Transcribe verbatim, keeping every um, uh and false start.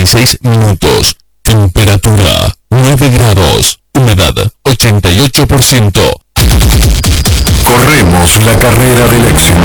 y seis minutos. Temperatura nueve grados. Humedad ochenta y ocho por ciento. Corremos la carrera del éxito.